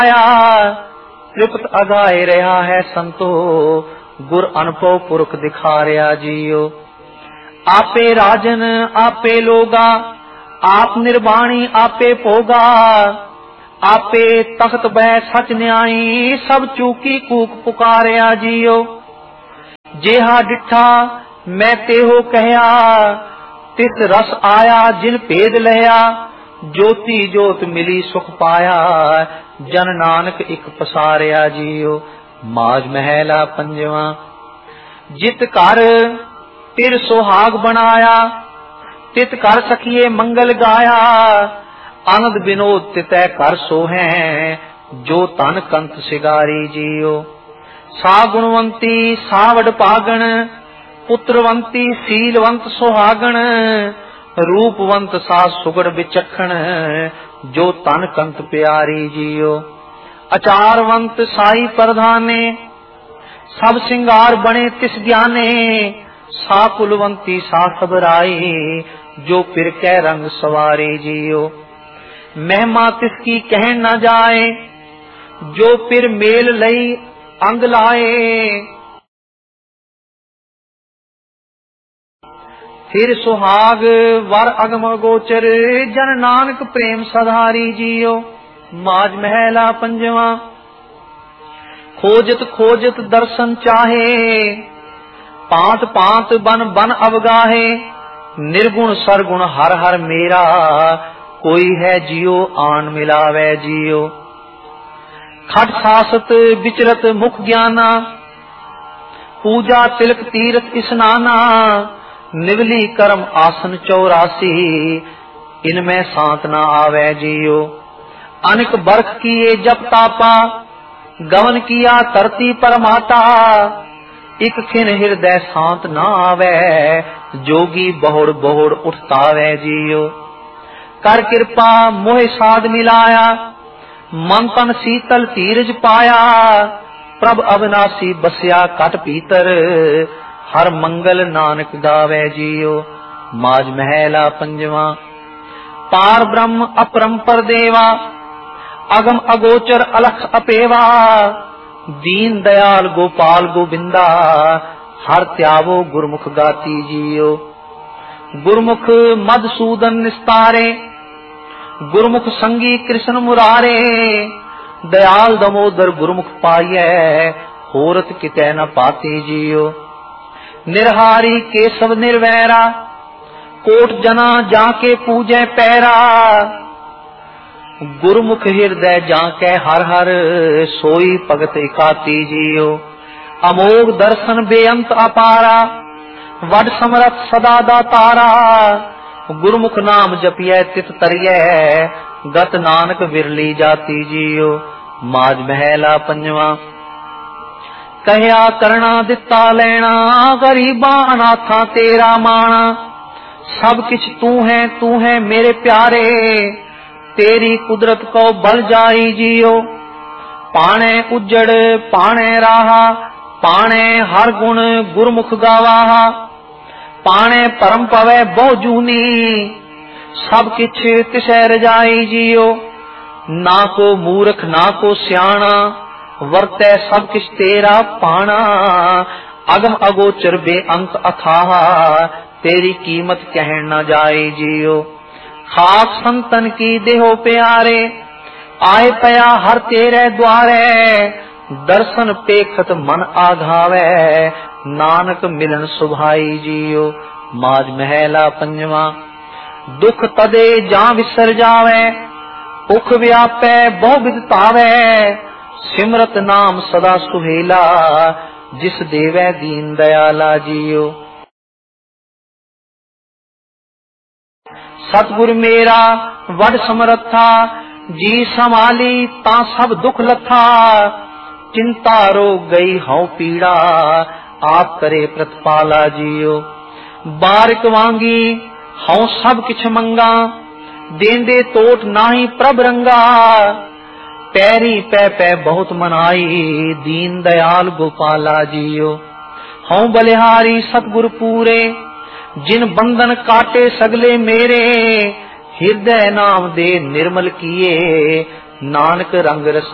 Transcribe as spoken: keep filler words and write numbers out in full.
तृप्त अगाए रहा है संतो, गुर अनुभव पुरख दिखा रहा जियो। आपे राजन आपे लोगा, आप निर्वाणी आपे भोगा, आपे तख्त बह सच न्याई, सब चूकी कूक पुकारिया जियो। जेहा डिठा मैं तेहो कहया, तिस रस आया जिन भेद लया, ज्योति जोत मिली सुख पाया, जन नानक इक पसारिया जियो। माज महला पंजवा। जित कर तिर सुहाग बनाया, तित कर सखिए मंगल गाया, आनंद विनोद तितै कर सोहै, जो तन कंत सिगारी जियो। सा गुणवंती सावड पागण, पुत्रवंती सीलवंत सुहागण, रूपवंत सा सुगड़ विचखण, जो तन कंत प्यारी जियो। अचारवंत साई प्रधाने, सब सिंगार बने तिस ज्ञाने, सा कुलवंती सा सबराई, जो फिर कै रंग सवारी जियो। महिमा तिसकी कह न जाए, जो फिर मेल लई अंग लाए, फिर सुहाग वर अगम गोचर, जन नानक प्रेम सधारी जियो। माज महला पंजवा। खोजत खोजत दर्शन चाहे, पांत पांत बन बन अवगाहे, निर्गुण सरगुण हर हर मेरा, कोई है जियो आन मिलावे जियो। खट सासत विचरत मुख ज्ञाना, पूजा तिलक तीर्थ स्नाना, निवली कर्म आसन चौरासी, इनमें सांत न आवे जियो। अनिक बरख किए जप तापा, गवन किया धरती पर माता, इक खिन हृदय शांत न आवे, जोगी बहुड़ बहुड़ उठतावे जियो। कर कृपा मोह साध मिलाया, मन तन शीतल धीरज पाया, प्रभ अविनाशी बसिया कट भीतर, हर मंगल नानक गावे जियो। माज महला पंजवा। पार ब्रह्म अपरंपर देवा, अगम अगोचर अलख अपेवा, दीन दयाल गोपाल गोविंदा, हर त्यावो गुरमुख गाती जियो। गुरमुख मधुसूदन निस्तारे, गुरमुख संगी कृष्ण मुरारे, दयाल दमोदर गुरमुख पाइये, होरत कितै न पाती जियो। निरहारी केशव निर्वैरा, कोट जना जाके पूजे पैरा, गुरमुख हृदय जाके हर हर, सोई भगत एकाती जियो। अमोघ दर्शन बेअंत अपारा, वड समरथ सदा दातारा, गुरमुख नाम जपिए तित तरिए, गत नानक विरली जाती जियो। माज महला पंजवा। कहया करना दिता लेना, गरीबा अनाथा तेरा माना, सब किछ तू है तू है मेरे प्यारे, तेरी कुदरत को बल जाई जियो। पाणे उजड़ पाणे राहा, पाणे हर गुण गुरमुख गावाहा, पाणे परम पवे बहु जूनी, सब किछ तिसै रजाई जियो। ना को मूर्ख ना को स्याणा, वर्तै सब किछ तेरा पाना, अगम अगोचर बेअंत अथाहा, तेरी कीमत कह न जाए जियो। खाक संतन की देहो प्यारे, आए पया हर तेरे द्वारे, दर्शन पेखत मन आघावे, नानक मिलन सुभाई जियो। माज महला पंजवा। दुख तदे जा विसर जावे, उख व्यापै बहु विद पावे, सिमरत नाम सदा सुहेला, जिस देवै दीन दयाला जियो। सतगुर मेरा वड समरथा, जी संभाली ता सब दुख लथा, चिंता रोग गई हौ पीड़ा, आप करे प्रतिपाला जियो। बारिक वांगी हौ सब किछ मंगा, देंदे तोट नाही प्रभ रंगा, पैरी पै पै बहुत मनाई, दीन दयाल गोपाला जियो। हूँ बलिहारी सतगुर पूरे, जिन बंधन काटे सगले मेरे, हृदय नाम दे निर्मल किए, नानक रंग रस